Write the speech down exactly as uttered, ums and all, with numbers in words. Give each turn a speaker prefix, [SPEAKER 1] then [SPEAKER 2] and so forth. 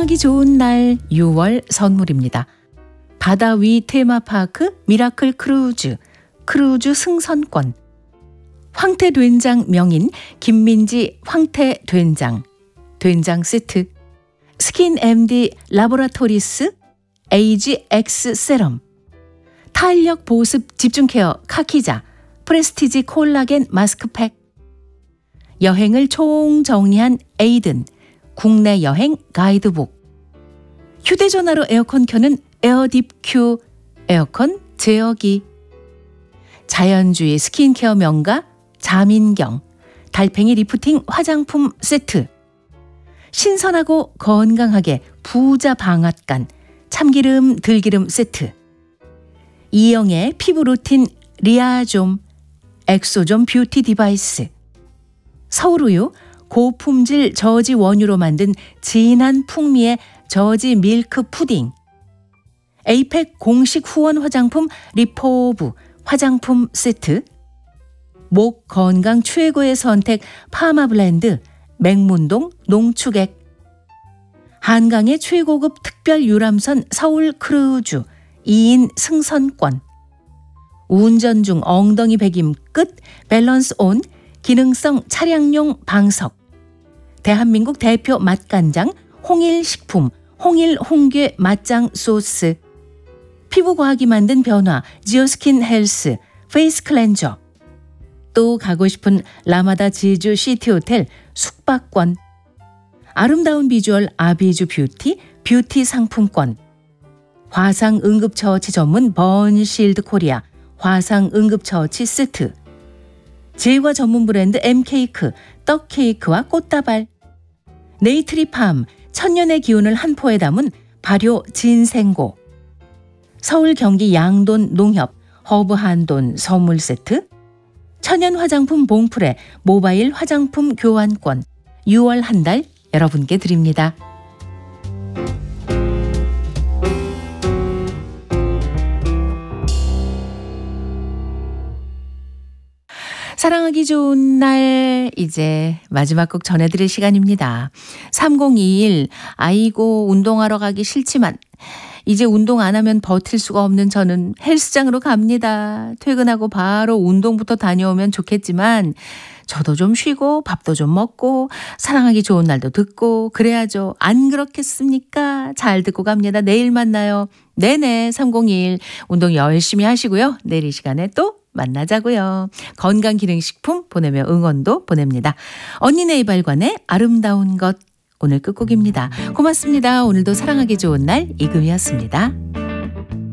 [SPEAKER 1] 사랑하기 좋은 날 유월 선물입니다. 바다 위 테마파크 미라클 크루즈, 크루즈 승선권, 황태된장 명인 김민지 황태된장, 된장 세트, 스킨 엠디 라보라토리스 에이지 X 세럼, 탄력 보습 집중케어 카키자, 프레스티지 콜라겐 마스크팩, 여행을 총정리한 에이든, 국내 여행 가이드북, 휴대전화로 에어컨 켜는 에어딥 큐 에어컨 제어기, 자연주의 스킨케어 명가 자민경, 달팽이 리프팅 화장품 세트, 신선하고 건강하게 부자 방앗간 참기름 들기름 세트, 이영의 피부 루틴 리아좀, 엑소좀 뷰티 디바이스, 서울우유 고품질 저지 원유로 만든 진한 풍미의 저지 밀크 푸딩, 에이펙 공식 후원 화장품 리포브 화장품 세트, 목 건강 최고의 선택 파마블렌드 맹문동 농축액, 한강의 최고급 특별 유람선 서울 크루즈 이 인 승선권, 운전 중 엉덩이 베김 끝 밸런스 온 기능성 차량용 방석, 대한민국 대표 맛간장 홍일식품 홍일 홍게 맛장 소스, 피부과학이 만든 변화 지오스킨 헬스 페이스 클렌저, 또 가고 싶은 라마다 지주 시티호텔 숙박권, 아름다운 비주얼 아비주 뷰티 뷰티 상품권, 화상 응급처치 전문 번실드 코리아 화상 응급처치 세트, 제과 전문 브랜드 엠케이크 떡케이크와 꽃다발, 네이트리팜 천년의 기운을 한 포에 담은 발효 진생고, 서울 경기 양돈 농협 허브 한돈 선물 세트, 천연 화장품 봉프레 모바일 화장품 교환권 유월 한 달 여러분께 드립니다. 사랑하기 좋은 날 이제 마지막 곡 전해드릴 시간입니다. 삼공이일 아이고 운동하러 가기 싫지만 이제 운동 안 하면 버틸 수가 없는 저는 헬스장으로 갑니다. 퇴근하고 바로 운동부터 다녀오면 좋겠지만 저도 좀 쉬고 밥도 좀 먹고 사랑하기 좋은 날도 듣고 그래야죠. 안 그렇겠습니까? 잘 듣고 갑니다. 내일 만나요. 네네 삼공이일 운동 열심히 하시고요. 내일 이 시간에 또 만나자고요. 건강기능식품 보내며 응원도 보냅니다. 언니네 이발관의 아름다운 것 오늘 끝곡입니다. 고맙습니다. 오늘도 사랑하기 좋은 날 이금이었습니다.